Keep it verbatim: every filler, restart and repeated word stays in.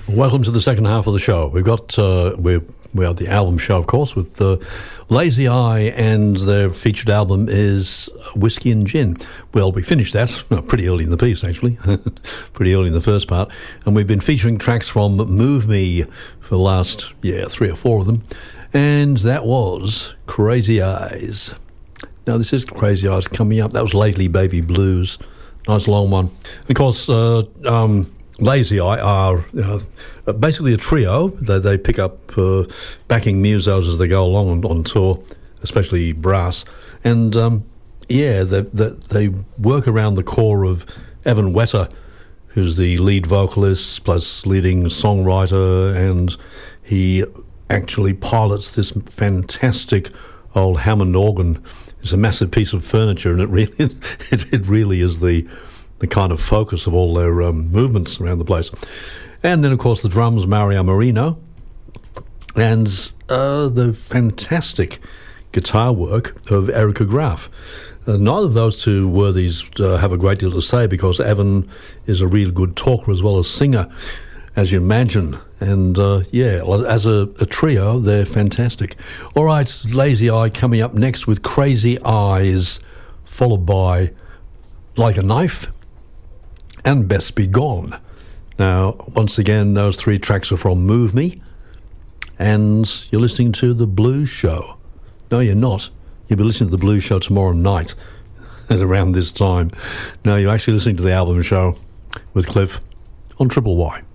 Welcome to the second half of the show. We've got uh, we're we are the album show, of course, with uh, Lazy Eye, and their featured album is Whiskey and Gin. Well, we finished that well, pretty early in the piece, actually, pretty early in the first part, and we've been featuring tracks from Move Me for the last yeah three or four of them, and that was Crazy Eyes. Now this is Crazy Eyes coming up. That was Lately Baby Blues, nice long one. Of course. Uh, um, Lazy Eye are uh, basically a trio. They, they pick up uh, backing musos as they go along on, on tour, especially brass. And, um, yeah, they, they, they work around the core of Evan Wetter, who's the lead vocalist plus leading songwriter, and he actually pilots this fantastic old Hammond organ. It's a massive piece of furniture, and it really, it, it really is the... the kind of focus of all their um, movements around the place. And then, of course, the drums, Mario Marino, and uh, the fantastic guitar work of Erica Graf. Uh, neither of those two worthies uh, have a great deal to say, because Evan is a real good talker as well as singer, as you imagine. And, uh, yeah, as a, a trio, they're fantastic. All right, Lazy Eye coming up next with Crazy Eyes, followed by Like a Knife, and Best Be Gone. Now, once again, those three tracks are from Move Me, and you're listening to The Blues Show. No, you're not. You'll be listening to The Blues Show tomorrow night at around this time. No, you're actually listening to the album show with Cliff on Triple Y.